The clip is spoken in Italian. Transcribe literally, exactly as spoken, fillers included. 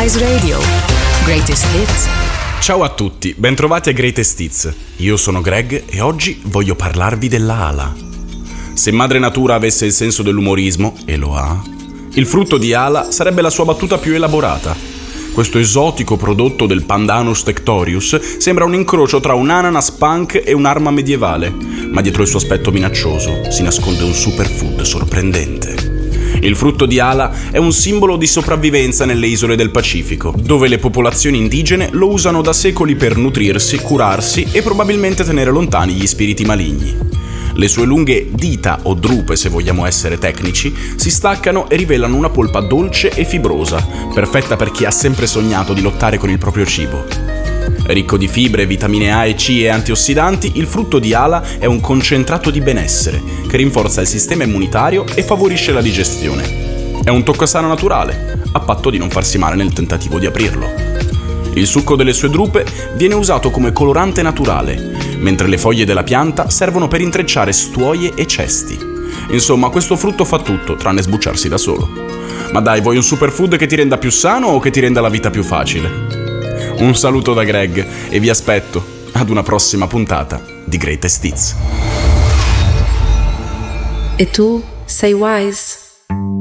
Wise Radio. Greatest Hits. Ciao a tutti, bentrovati a Greatest Hits. Io sono Greg e oggi voglio parlarvi della ala. Se madre natura avesse il senso dell'umorismo, e lo ha, il frutto di ala sarebbe la sua battuta più elaborata. Questo esotico prodotto del Pandanus tectorius sembra un incrocio tra un ananas punk e un'arma medievale, ma dietro il suo aspetto minaccioso si nasconde un superfood sorprendente. Il frutto di ala è un simbolo di sopravvivenza nelle isole del Pacifico, dove le popolazioni indigene lo usano da secoli per nutrirsi, curarsi e probabilmente tenere lontani gli spiriti maligni. Le sue lunghe dita, o drupe se vogliamo essere tecnici, si staccano e rivelano una polpa dolce e fibrosa, perfetta per chi ha sempre sognato di lottare con il proprio cibo. Ricco di fibre, vitamine A e C e antiossidanti, il frutto di ala è un concentrato di benessere che rinforza il sistema immunitario e favorisce la digestione. È un toccasana naturale, a patto di non farsi male nel tentativo di aprirlo. Il succo delle sue drupe viene usato come colorante naturale, mentre le foglie della pianta servono per intrecciare stuoie e cesti. Insomma, questo frutto fa tutto, tranne sbucciarsi da solo. Ma dai, vuoi un superfood che ti renda più sano o che ti renda la vita più facile? Un saluto da Greg e vi aspetto ad una prossima puntata di Greatest Hits. E tu sei wise?